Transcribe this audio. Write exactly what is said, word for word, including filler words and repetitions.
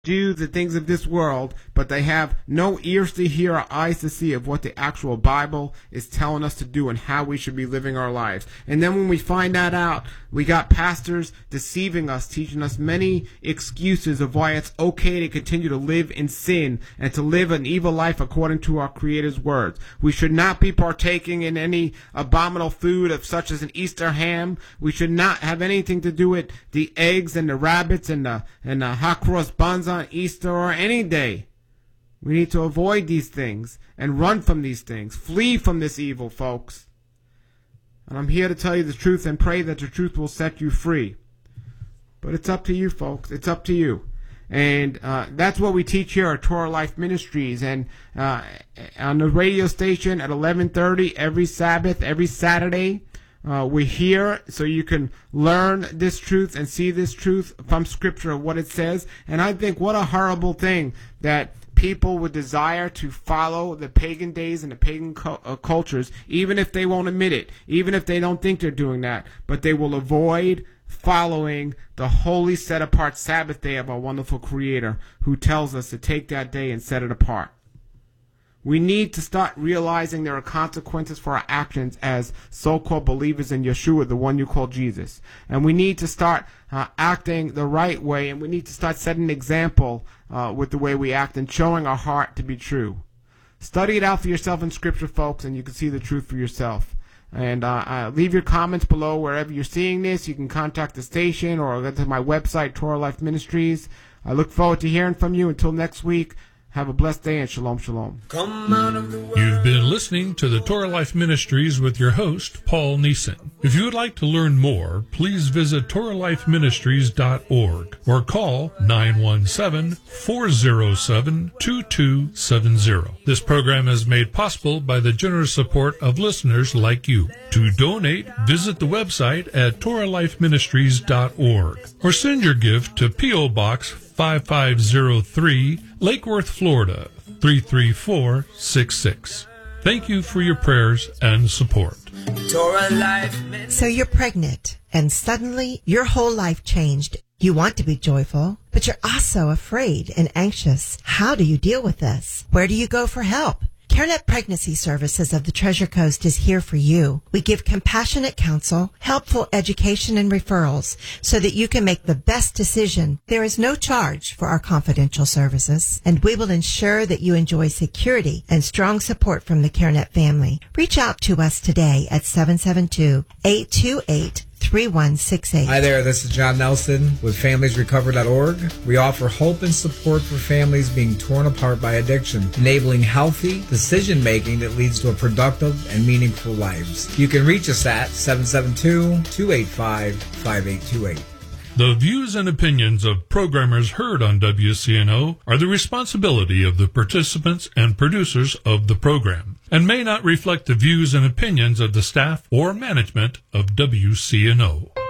do the things of this world, but they have no ears to hear or eyes to see of what the actual Bible is telling us to do and how we should be living our lives. And then when we find that out, we got pastors deceiving us, teaching us many excuses of why it's okay to continue to live in sin and to live an evil life according to our Creator's words. We should not be partaking in any abominable food of such as an Easter ham. We should not have anything to do with the eggs and the rabbits and the, and the hot cross buns on Easter or any day. We need to avoid these things and run from these things. Flee from this evil, folks. And I'm here to tell you the truth and pray that the truth will set you free. But it's up to you, folks. It's up to you. And uh, that's what we teach here at Torah Life Ministries. And uh, on the radio station at eleven thirty every Sabbath, every Saturday, Uh, we're here so you can learn this truth and see this truth from Scripture, what it says. And I think what a horrible thing that people would desire to follow the pagan days and the pagan cu- uh, cultures, even if they won't admit it, even if they don't think they're doing that. But they will avoid following the holy, set-apart Sabbath day of our wonderful Creator, who tells us to take that day and set it apart. We need to start realizing there are consequences for our actions as so-called believers in Yeshua, the one you call Jesus. And we need to start uh, acting the right way, and we need to start setting an example uh, with the way we act and showing our heart to be true. Study it out for yourself in Scripture, folks, and you can see the truth for yourself. And uh, uh, leave your comments below wherever you're seeing this. You can contact the station or go to my website, Torah Life Ministries. I look forward to hearing from you. Until next week, have a blessed day and shalom, shalom. Come out of the world. You've been listening to the Torah Life Ministries with your host, Paul Neeson. If you would like to learn more, please visit Torah Life Ministries dot org or call nine one seven, four zero seven, two two seven zero. This program is made possible by the generous support of listeners like you. To donate, visit the website at Torah Life Ministries dot org or send your gift to P O. Box five five zero three, Lake Worth, Florida, three three four six six. Thank you for your prayers and support. So you're pregnant, and suddenly your whole life changed. You want to be joyful, but you're also afraid and anxious. How do you deal with this? Where do you go for help? CareNet Pregnancy Services of the Treasure Coast is here for you. We give compassionate counsel, helpful education, and referrals so that you can make the best decision. There is no charge for our confidential services, and we will ensure that you enjoy security and strong support from the CareNet family. Reach out to us today at seven seven two, eight two eight, three one six eight. Hi there, this is John Nelson with families recover dot org. We offer hope and support for families being torn apart by addiction, enabling healthy decision-making that leads to a productive and meaningful lives. You can reach us at seven seven two, two eight five, five eight two eight. The views and opinions of programmers heard on W C N O are the responsibility of the participants and producers of the program, and may not reflect the views and opinions of the staff or management of W C N O.